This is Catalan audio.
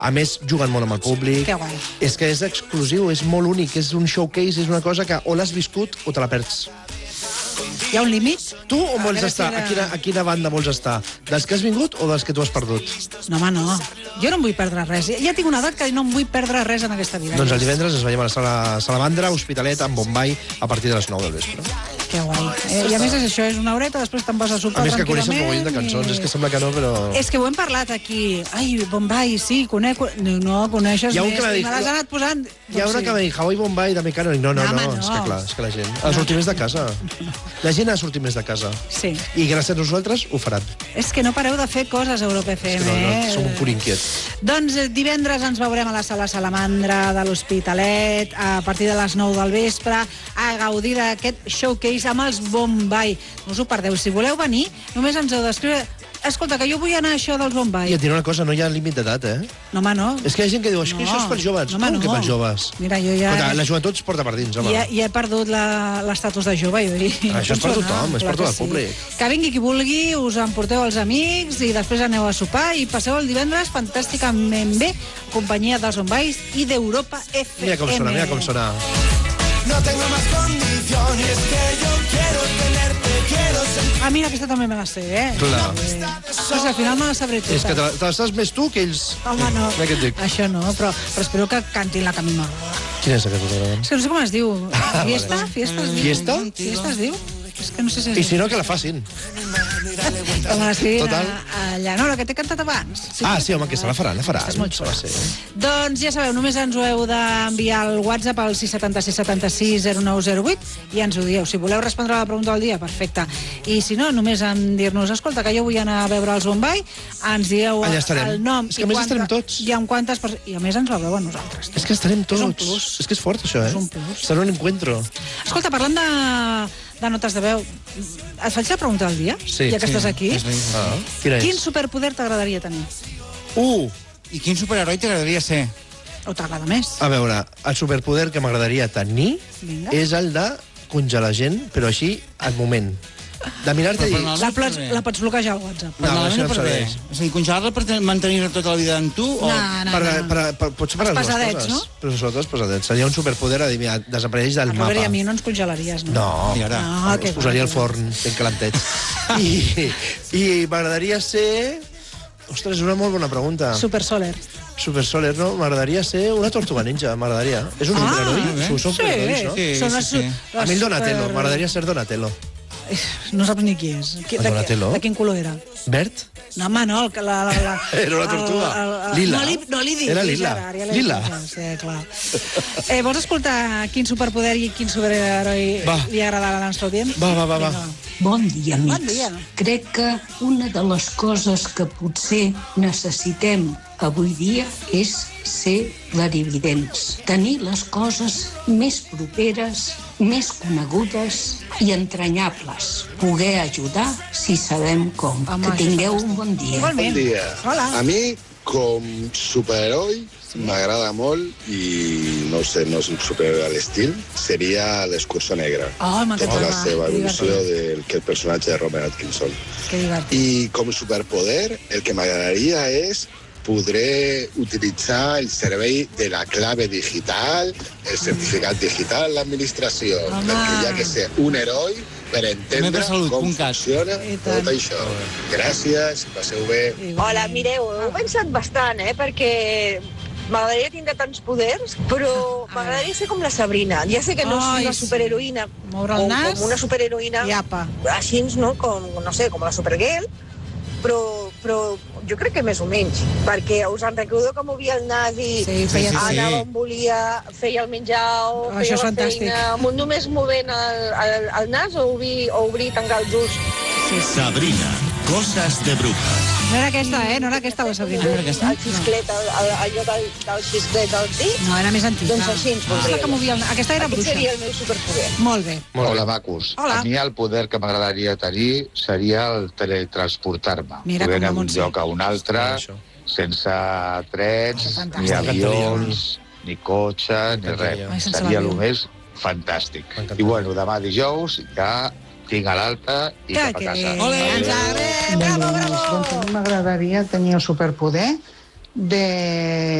A més, juguen molt amb el públic. Que guai. És que és exclusiu, és molt únic, és un showcase, és una cosa que o l'has viscut o te la perds. Hi ha un límit? Tu on vols estar? A quina banda vols estar? Dels que has vingut o dels que tu has perdut? No, home, no. Jo no em vull perdre res. Ja tinc una edat que no em vull perdre res en aquesta vida. Doncs el divendres ens veiem a la Salamandra, Hospitalet, amb Bombay, a partir de les 9 del vespre. Que guai. I a més és això, és una horeta, després te'n vas a sopar A més que coneixes tranquil·lament. mogollon de cançons, és que sembla que no, però... És que ho hem parlat aquí. Ai, Bombay, sí, conec... No, coneixes Hi ha un més. que m'ha dit- Me l'has anat posant... Hi ha una que m'ha dit Hawaii, Bombay, de Mecano. No, No, home, és no. que clar, és que la gent ha de sortir més de casa. La gent ha de sortir més de casa. Sí. I gràcies a nosaltres ho faran. És que no pareu de fer coses a Europa FM, Som un punt inquiet. Doncs divendres ens veurem a la sala Salamandra de l'Hospitalet a partir de les 9 del vespre a gaudir d'aquest showcase amb els Bombay. No us ho perdeu. Si voleu venir, només ens heu d'escriure... Escolta, que jo vull anar a això dels Bombay. I et diré una cosa, no hi ha límit d'edat, eh? No, home, no. És que hi ha gent que diu, és que això és per joves. No, home, Com que no. per joves? Mira, jo ja... Escolta, la joventut es porta per dins, home. Ja he perdut l'estatus de jove, jo diria. Això és per tothom, és per tot el sí. públic. Que vingui qui vulgui, us emporteu els amics i després aneu a sopar i passeu el divendres fantàsticament bé, en companyia dels Bombay i d'Europa FM. Mira com sona, mira com sona. No tengo más condición y es que yo quiero tenerte, quiero sentir. Ah, mira, aquesta també me la sé, eh? Clar. Pues al final me la sabré tota. És que te la saps més tu que ells. Home, no. Mira què et dic. Això no, però espero que cantin la que a mi m'agrada. Quina és aquesta que És que no sé com es diu. Fiesta? vale. Fiesta es diu. Fiesta? Fiesta es diu? És que no sé si I és... si no, que la facin. Que me l'escrivin Total. allà. No, la que t'he cantat abans. Sí, home, que se la faran, la faran. És molt xula. Sí. Doncs ja sabeu, només ens ho heu d'enviar al WhatsApp al 676 76 0908 i ens ho dieu. Si voleu respondre a la pregunta del dia, perfecte. I si no, només en dir-nos, escolta, que jo vull anar a veure els Bombay, ens dieu Allà estarem. el nom És que a més estarem tots. i amb quantes persones. I a més ens veureu a nosaltres. És que estarem tots. És un plus. És que és fort, això, És un plus. Serà un encuentro. Escolta, parlant de notes de veu, et faig la pregunta del dia? Sí. Ja que estàs aquí. Quina Quin és? superpoder t'agradaria tenir? I quin superheroi t'agradaria ser? O t'agrada més? A veure, el superpoder que m'agradaria tenir Vinga. és el de congelar gent, però així, al moment. De mirar-te i dir... La pots bloquejar al WhatsApp. No, això no em serveix. És a dir, congelar-la per mantenir-la tota la vida amb tu? O... Potser per Els les dues pesadets, coses. no? Però sobretot els pesadets. Seria un superpoder de dir, mira, desapareix del Robert i mapa. a mi no ens congelaries, no? No, I ara? No, que posaria va, el forn ben calentet. I m'agradaria ser... Ostres, és una molt bona pregunta. Super Soler. Super Soler, no? M'agradaria ser una tortuga ninja, m'agradaria. És un superheroi? bé. Són superherois, no? Sí, Són sí, sí. A mi el Donatello, m'agradaria ser Donatello. No saps ni qui és. El Donatello? De quin color era? Verd? No, home, no. Era una tortuga. Lila. No li diguis. Era lila. Gerard, ja l'he Lila. dit. Sí, clar. Vols escoltar quin superpoder i quin superheroi Va. li agrada a la nostra audiència? Va. Vinga. Bon dia, amics. Bon dia. Crec que una de les coses que potser necessitem avui dia és ser clarividents. Tenir les coses més properes, més conegudes i entranyables. Poder ajudar si sabem com. Home, Que això tingueu és un bon dia. Igualment. Bon dia. Hola. A mi, com superheroi, m'agrada molt i no sé, no és un superheroi a l'estil, seria l'Escurçó Negre. Oh, Tota la seva Que evolució divertit. del personatge de Robert Atkinson. Que divertit. I com superpoder, el que m'agradaria és poder utilitzar el servei de la clave digital, el certificat digital a l'administració, Home. perquè hi ha que ser un heroi per entendre Salut, com .cat. funciona I tant. tot això. Gràcies, passeu bé. Hola, mireu, ho he pensat bastant, perquè m'agradaria tindre tants poders, però m'agradaria ser com la Sabrina. Ja sé que no Ai, és una sí. superheroïna, Moure el nas. com una superheroïna, I apa. així, no? Com, no sé, com la Supergirl, però jo crec que més o menys, perquè us en recordeu que movia el nas i Sí, feia... sí. anava on volia, feia el menjar, Oh, feia això és la fantàstic. feina, només movent el nas o obrir i tancar els ulls. Sabrina, cosas de brujas. No era aquesta, no era aquesta la Sabrina. era aquesta? El xisclet, allò del xisclet al dit, No, era més antiga. doncs així ens És la voldria. que movia el... Aquesta era Aquest bruixa. seria el meu superpoder. Molt bé. Hola, macos. Hola. A mi el poder que m'agradaria tenir seria el teletransportar-me. Mira Poder com la anar d'un Montse. lloc a un altre, Això. sense Això trens, és fantàstic. ni avions, ni cotxe, ni M'encantaria. res. Ai, sense Seria l'avió. el més fantàstic. M'encantaria. I bueno, demà dijous ja tinc a l'alta i cap a Que casa. bé. Ole. Ens agrada. Bravo, bravo. Doncs a mi m'agradaria tenir el superpoder de